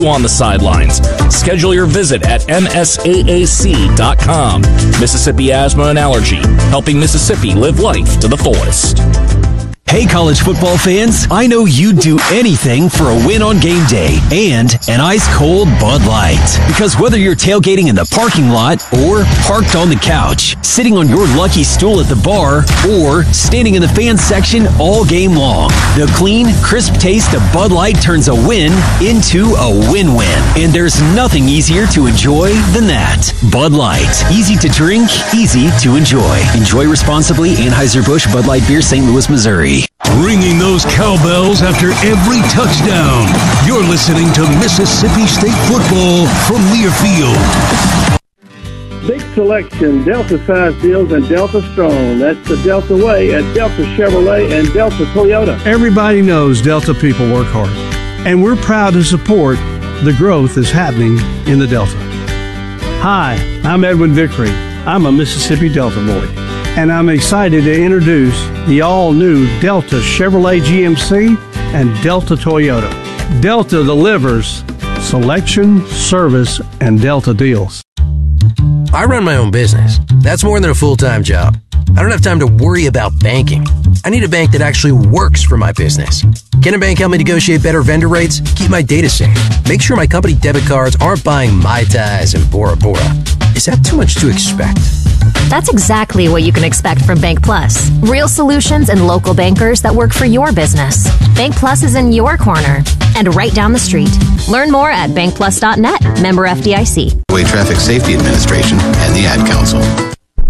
on the sidelines. Schedule your visit at msaac.com. Mississippi Asthma and Allergy, helping Mississippi live life to the fullest. Hey, college football fans, I know you'd do anything for a win on game day and an ice-cold Bud Light. Because whether you're tailgating in the parking lot or parked on the couch, sitting on your lucky stool at the bar, or standing in the fan section all game long, the clean, crisp taste of Bud Light turns a win into a win-win. And there's nothing easier to enjoy than that. Bud Light. Easy to drink, easy to enjoy. Enjoy responsibly. Anheuser-Busch Bud Light Beer, St. Louis, Missouri. Ringing those cowbells after every touchdown. You're listening to Mississippi State football from Learfield. Big selection, Delta-size deals, and Delta Strong. That's the Delta way at Delta Chevrolet and Delta Toyota. Everybody knows Delta people work hard, and we're proud to support the growth that's happening in the Delta. Hi, I'm Edwin Vickery. I'm a Mississippi Delta boy, and I'm excited to introduce the all-new Delta Chevrolet GMC and Delta Toyota. Delta delivers selection, service, and Delta deals. I run my own business. That's more than a full-time job. I don't have time to worry about banking. I need a bank that actually works for my business. Can a bank help me negotiate better vendor rates? Keep my data safe. Make sure my company debit cards aren't buying Mai Tais and Bora Bora. Is that too much to expect? That's exactly what you can expect from Bank Plus. Real solutions and local bankers that work for your business. Bank Plus is in your corner and right down the street. Learn more at bankplus.net. Member FDIC. Traffic Safety Administration and the Ad Council.